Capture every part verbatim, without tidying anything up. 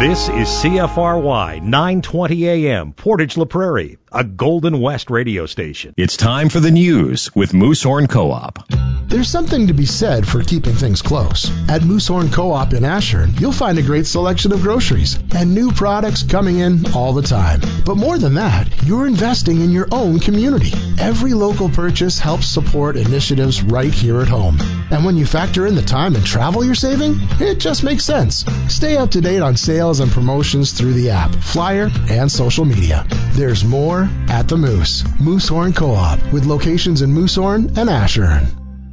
This is C F R Y nine twenty A M, Portage La Prairie, a Golden West radio station. It's time for the news with Moosehorn Co-op. There's something to be said for keeping things close. At Moosehorn Co-op in Ashern, you'll find a great selection of groceries and new products coming in all the time. But more than that, you're investing in your own community. Every local purchase helps support initiatives right here at home. And when you factor in the time and travel you're saving, it just makes sense. Stay up to date on sales and promotions through the app, flyer, and social media. There's more at the Moose. Moosehorn Co-op, with locations in Moosehorn and Ashern.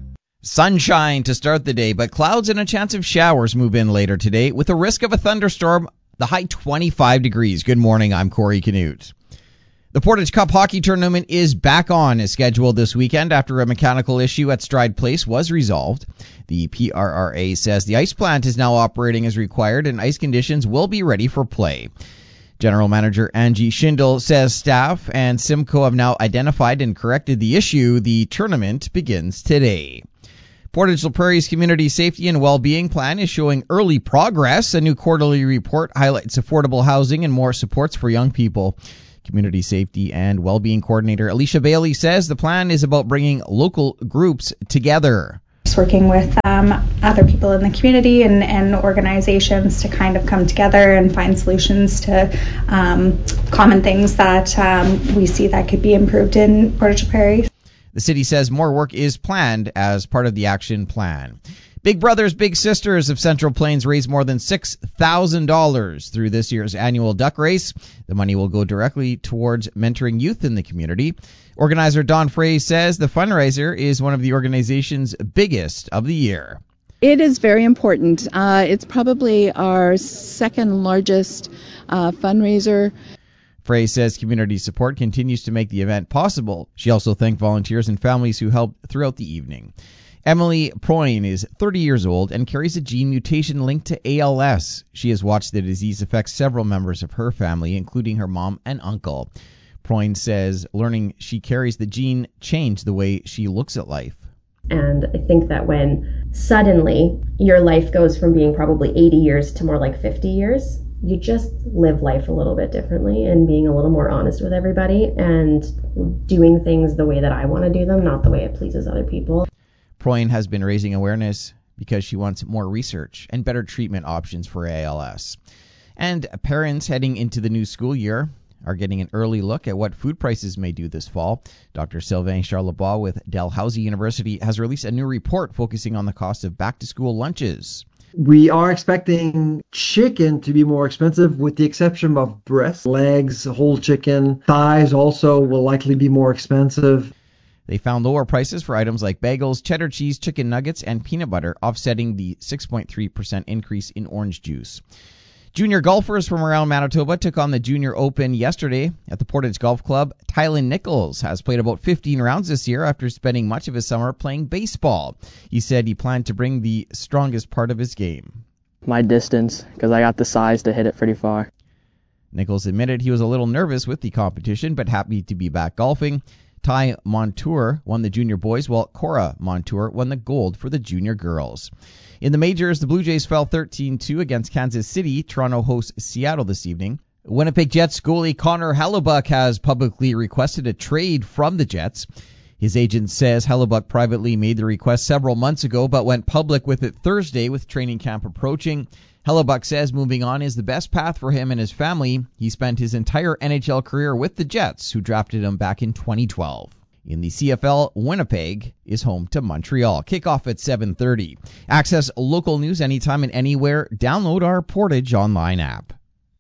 Sunshine to start the day, but clouds and a chance of showers move in later today with a risk of a thunderstorm, the high twenty-five degrees. Good morning, I'm Corey Canute. The Portage Cup hockey tournament is back on as scheduled this weekend after a mechanical issue at Stride Place was resolved. The P R R A says the ice plant is now operating as required and ice conditions will be ready for play. General Manager Angie Schindel says staff and Simcoe have now identified and corrected the issue. The tournament begins today. Portage La Prairie's Community Safety and Wellbeing Plan is showing early progress. A new quarterly report highlights affordable housing and more supports for young people. Community Safety and Wellbeing Coordinator Alicia Bailey says the plan is about bringing local groups together. Working with um, other people in the community and, and organizations to kind of come together and find solutions to um, common things that um, we see that could be improved in Portage La Prairie. The city says more work is planned as part of the action plan. Big Brothers Big Sisters of Central Plains raised more than six thousand dollars through this year's annual duck race. The money will go directly towards mentoring youth in the community. Organizer Don Frey says the fundraiser is one of the organization's biggest of the year. It is very important. Uh, it's probably our second largest uh, fundraiser. Frey says community support continues to make the event possible. She also thanked volunteers and families who helped throughout the evening. Emily Proyne is thirty years old and carries a gene mutation linked to A L S. She has watched the disease affect several members of her family, including her mom and uncle. Proyne says learning she carries the gene changed the way she looks at life. And I think that when suddenly your life goes from being probably eighty years to more like fifty years, you just live life a little bit differently and being a little more honest with everybody and doing things the way that I want to do them, not the way it pleases other people. Proyne has been raising awareness because she wants more research and better treatment options for A L S. And parents heading into the new school year are getting an early look at what food prices may do this fall. Doctor Sylvain Charlebois with Dalhousie University has released a new report focusing on the cost of back-to-school lunches. We are expecting chicken to be more expensive with the exception of breast, legs, whole chicken. Thighs also will likely be more expensive. They found lower prices for items like bagels, cheddar cheese, chicken nuggets, and peanut butter, offsetting the six point three percent increase in orange juice. Junior golfers from around Manitoba took on the Junior Open yesterday at the Portage Golf Club. Tylen Nichols has played about fifteen rounds this year after spending much of his summer playing baseball. He said he planned to bring the strongest part of his game. My distance, because I got the size to hit it pretty far. Nichols admitted he was a little nervous with the competition, but happy to be back golfing. Ty Montour won the junior boys, while Cora Montour won the gold for the junior girls. In the majors, the Blue Jays fell thirteen two against Kansas City. Toronto hosts Seattle this evening. Winnipeg Jets goalie Connor Hellebuyck has publicly requested a trade from the Jets. His agent says Hellebuyck privately made the request several months ago, but went public with it Thursday with training camp approaching. Hellebuyck says moving on is the best path for him and his family. He spent his entire N H L career with the Jets, who drafted him back in twenty twelve. In the C F L, Winnipeg is home to Montreal. Kickoff at seven thirty. Access local news anytime and anywhere. Download our Portage online app.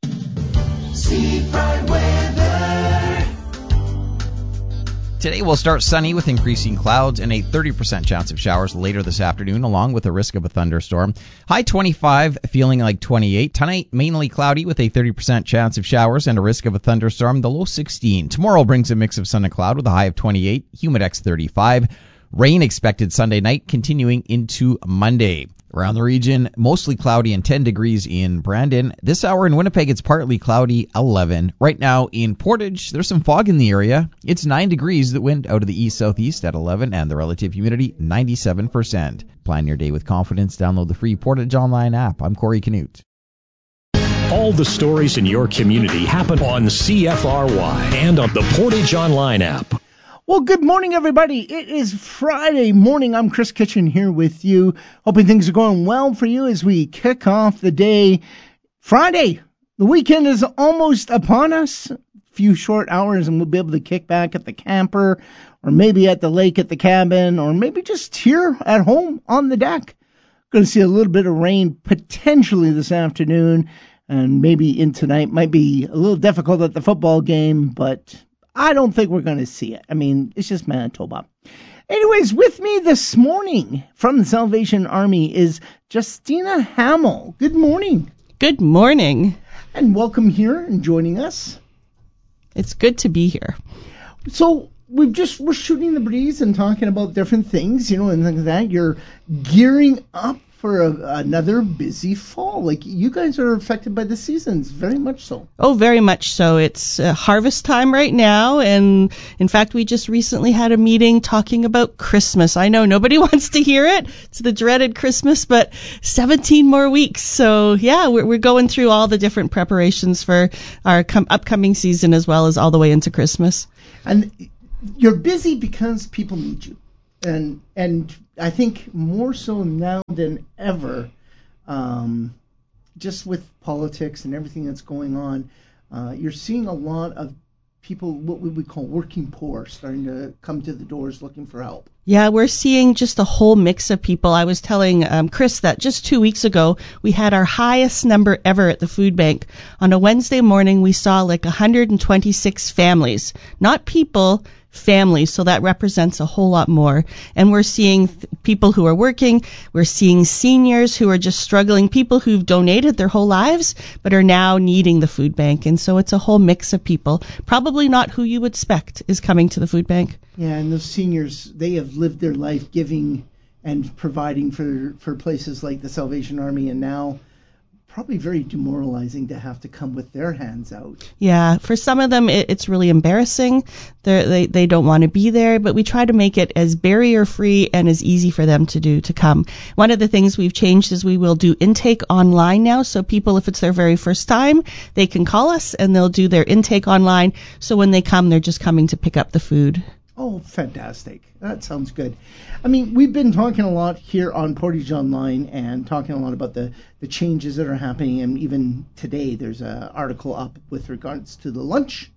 Seafront weather. Today will start sunny with increasing clouds and a thirty percent chance of showers later this afternoon, along with a risk of a thunderstorm. High twenty-five, feeling like twenty-eight. Tonight, mainly cloudy with a thirty percent chance of showers and a risk of a thunderstorm. The low sixteen. Tomorrow brings a mix of sun and cloud with a high of twenty-eight. Humidex thirty-five. Rain expected Sunday night, continuing into Monday. Around the region, mostly cloudy and ten degrees in Brandon. This hour in Winnipeg, it's partly cloudy, eleven. Right now in Portage, there's some fog in the area. It's nine degrees. The wind out of the east-southeast at eleven, and the relative humidity, ninety-seven percent. Plan your day with confidence. Download the free Portage Online app. I'm Corey Canute. All the stories in your community happen on C F R Y and on the Portage Online app. Well, good morning, everybody. It is Friday morning. I'm Chris Kitchen here with you. Hoping things are going well for you as we kick off the day. Friday, the weekend is almost upon us. A few short hours and we'll be able to kick back at the camper or maybe at the lake at the cabin or maybe just here at home on the deck. Going to see a little bit of rain potentially this afternoon and maybe in tonight. Might be a little difficult at the football game, but I don't think we're going to see it. I mean, it's just Manitoba. Anyways, with me this morning from the Salvation Army is Justina Hamill. Good morning. Good morning. And welcome here and joining us. It's good to be here. So we've just, we're shooting the breeze and talking about different things, you know, and things like that. You're gearing up for a, another busy fall. Like, you guys are affected by the seasons, very much so. Oh, very much so. It's uh, harvest time right now, and in fact, we just recently had a meeting talking about Christmas. I know nobody wants to hear it. It's the dreaded Christmas, but seventeen more weeks. So, yeah, we're, we're going through all the different preparations for our com- upcoming season as well as all the way into Christmas. And you're busy because people need you. And and I think more so now than ever, um, just with politics and everything that's going on, uh, you're seeing a lot of people, what we would call working poor, starting to come to the doors looking for help. Yeah, we're seeing just a whole mix of people. I was telling um, Chris that just two weeks ago, we had our highest number ever at the food bank. On a Wednesday morning, we saw like one hundred twenty-six families, not people, families, so that represents a whole lot more. And we're seeing th- people who are working, we're seeing seniors who are just struggling, people who've donated their whole lives but are now needing the food bank. And so it's a whole mix of people. Probably not who you would expect is coming to the food bank. Yeah, and those seniors, they have lived their life giving and providing for, for places like the Salvation Army, and now probably very demoralizing to have to come with their hands out. Yeah, for some of them, it, it's really embarrassing. They're, they they don't want to be there, but we try to make it as barrier-free and as easy for them to do to come. One of the things we've changed is we will do intake online now, so people, if it's their very first time, they can call us and they'll do their intake online, so when they come, they're just coming to pick up the food. Oh, fantastic. That sounds good. I mean, we've been talking a lot here on Portage Online and talking a lot about the, the changes that are happening. And even today, there's an article up with regards to the lunch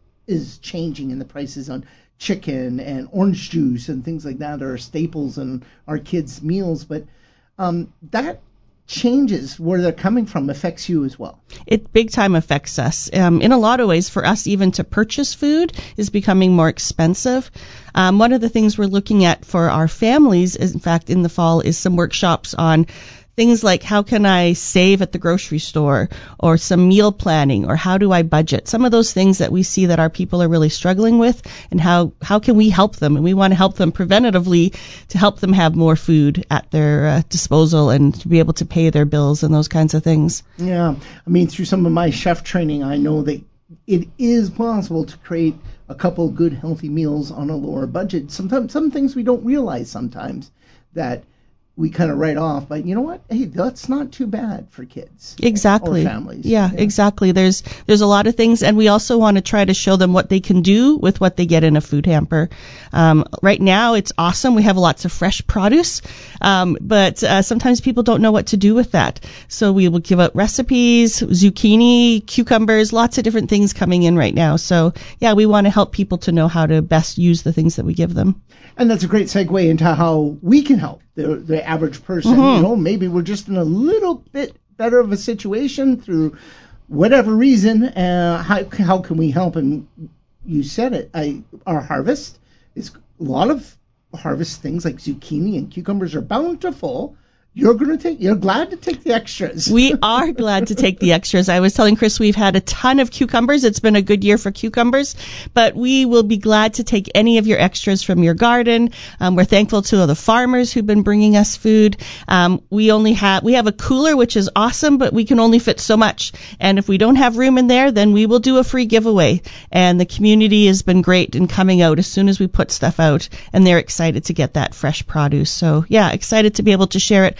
is changing and the prices on chicken and orange juice and things like that are staples in our kids' meals. But um, that changes where they're coming from affects you as well. It big time affects us. Um, in a lot of ways, for us, even to purchase food is becoming more expensive. Um, one of the things we're looking at for our families, is, in fact, in the fall, is some workshops on things like how can I save at the grocery store, or some meal planning, or how do I budget? Some of those things that we see that our people are really struggling with, and how, how can we help them? And we want to help them preventatively to help them have more food at their uh, disposal and to be able to pay their bills and those kinds of things. Yeah. I mean, through some of my chef training, I know that it is possible to create a couple good, healthy meals on a lower budget. Sometimes, some things we don't realize sometimes that we kind of write off, but you know what? Hey, that's not too bad for kids. Exactly. Or families. Yeah, yeah, exactly. There's there's a lot of things, and we also want to try to show them what they can do with what they get in a food hamper. Um, right now, it's awesome. We have lots of fresh produce, um, but uh, sometimes people don't know what to do with that. So we will give out recipes, zucchini, cucumbers, lots of different things coming in right now. So yeah, we want to help people to know how to best use the things that we give them. And that's a great segue into how we can help the the average person. Mm-hmm. You know, maybe we're just in a little bit better of a situation through whatever reason. Uh, how how can we help? And you said it. I our harvest is a lot of harvest things like zucchini and cucumbers are bountiful. You're going to take, you're glad to take the extras. We are glad to take the extras. I was telling Chris we've had a ton of cucumbers. It's been a good year for cucumbers, but we will be glad to take any of your extras from your garden. Um, we're thankful to the farmers who've been bringing us food. Um, we only have, we have a cooler, which is awesome, but we can only fit so much. And if we don't have room in there, then we will do a free giveaway. And the community has been great in coming out as soon as we put stuff out, and they're excited to get that fresh produce. So yeah, excited to be able to share it.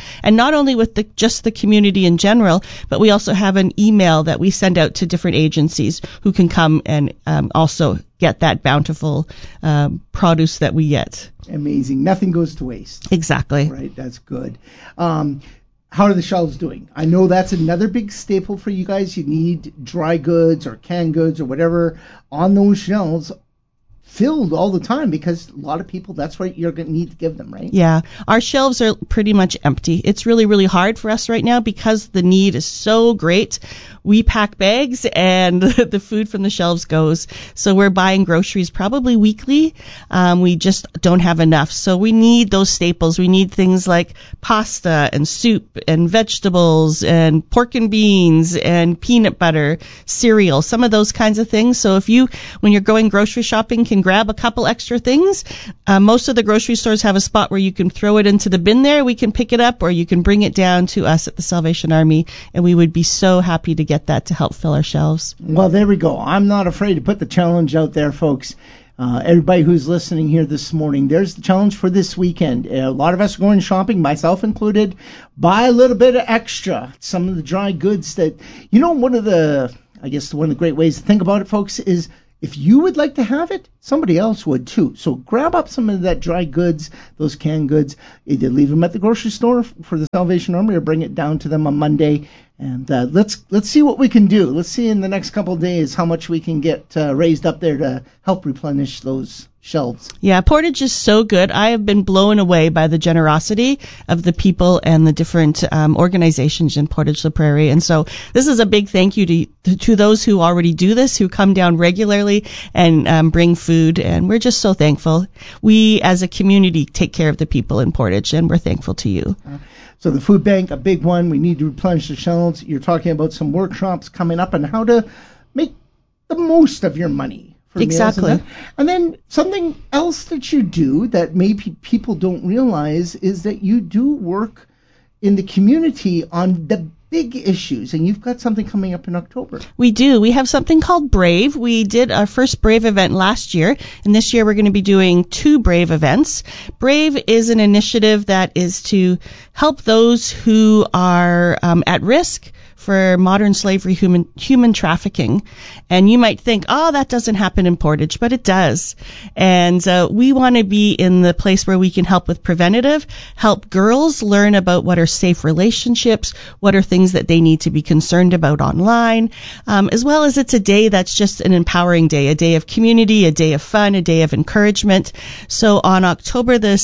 and not only with the just the community in general, but we also have an email that we send out to different agencies who can come and um, also get that bountiful um, produce that we get. Amazing. Nothing goes to waste. Exactly. Right. That's good. Um, how are the shelves doing? I know that's another big staple for you guys. You need dry goods or canned goods or whatever on those shelves filled all the time, because a lot of people, that's what you're going to need to give them, right? Yeah. Our shelves are pretty much empty. It's really, really hard for us right now because the need is so great. We pack bags and the food from the shelves goes. So we're buying groceries probably weekly. Um, we just don't have enough. So we need those staples. We need things like pasta and soup and vegetables and pork and beans and peanut butter, cereal, some of those kinds of things. So if you, when you're going grocery shopping, can grab a couple extra things. Uh, most of the grocery stores have a spot where you can throw it into the bin there. We can pick it up, or you can bring it down to us at the Salvation Army, and we would be so happy to get that to help fill our shelves. Well, there we go. I'm not afraid to put the challenge out there, folks. Uh, everybody who's listening here this morning, there's the challenge for this weekend. A lot of us are going shopping, myself included. Buy a little bit of extra. Some of the dry goods that, you know, one of the, I guess one of the great ways to think about it, folks, is if you would like to have it, somebody else would too. So grab up some of that dry goods, those canned goods, either leave them at the grocery store for the Salvation Army or bring it down to them on Monday. And uh, let's let's see what we can do. Let's see in the next couple of days how much we can get uh, raised up there to help replenish those shelves. Yeah, Portage is so good. I have been blown away by the generosity of the people and the different um, organizations in Portage La Prairie. And so this is a big thank you to to those who already do this, who come down regularly and um, bring food. And we're just so thankful. We, as a community, take care of the people in Portage, and we're thankful to you. Uh, So the food bank, a big one. We need to replenish the shelves. You're talking about some workshops coming up and how to make the most of your money for exactly. meals. And then, and then something else that you do that maybe people don't realize is that you do work in the community on the big issues, and you've got something coming up in October. We do. We have something called Brave. We did our first Brave event last year, and this year we're going to be doing two Brave events. Brave is an initiative that is to help those who are um, at risk for modern slavery, human human trafficking. And you might think, oh, that doesn't happen in Portage, but it does. And uh, we want to be in the place where we can help with preventative, help girls learn about what are safe relationships, what are things that they need to be concerned about online, um, as well as it's a day that's just an empowering day, a day of community, a day of fun, a day of encouragement. So on October the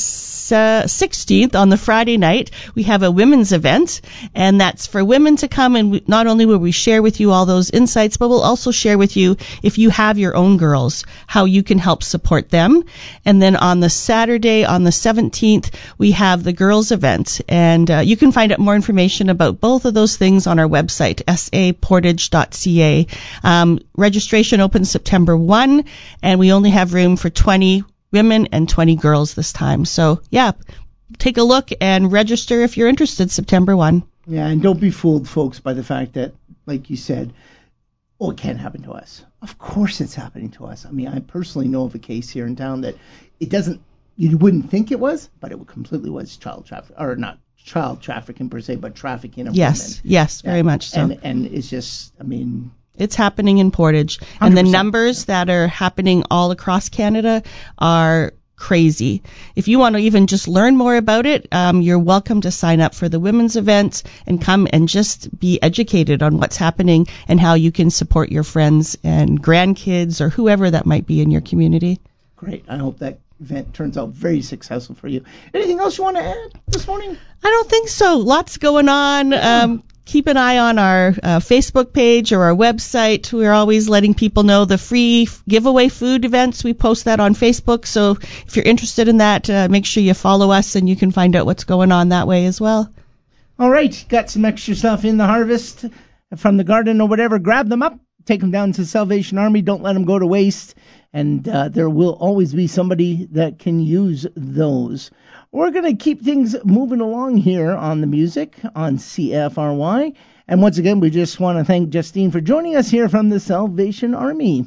sixteenth, on the Friday night, we have a women's event, and that's for women to come, and we, not only will we share with you all those insights, but we'll also share with you, if you have your own girls, how you can help support them. And then on the Saturday, on the seventeenth, we have the girls event, and uh, you can find out more information about both of those things on our website, s a portage dot c a. Um, registration opens September first, and we only have room for twenty women and twenty girls this time. So, yeah, take a look and register if you're interested, September first. Yeah, and don't be fooled, folks, by the fact that, like you said, oh, it can't happen to us. Of course it's happening to us. I mean, I personally know of a case here in town that it doesn't, you wouldn't think it was, but it completely was child trafficking, or not child trafficking per se, but trafficking of yes, women. Yes, very yeah. much so. And, and it's just, I mean... It's happening in Portage. one hundred percent. And the numbers that are happening all across Canada are crazy. If you want to even just learn more about it, um, you're welcome to sign up for the women's event and come and just be educated on what's happening and how you can support your friends and grandkids or whoever that might be in your community. Great. I hope that event turns out very successful for you. Anything else you want to add this morning? I don't think so. Lots going on. Yeah. Um, Keep an eye on our uh, Facebook page or our website. We're always letting people know the free giveaway food events. We post that on Facebook. So if you're interested in that, uh, make sure you follow us and you can find out what's going on that way as well. All right. Got some extra stuff in the harvest from the garden or whatever. Grab them up. Take them down to Salvation Army. Don't let them go to waste. And uh, there will always be somebody that can use those. We're going to keep things moving along here on the music on C F R Y. And once again, we just want to thank Justine for joining us here from the Salvation Army.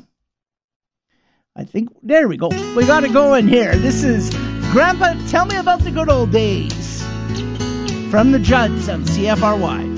I think, there we go. We got it going here. This is Grandpa, Tell Me About the Good Old Days from the Judds on C F R Y.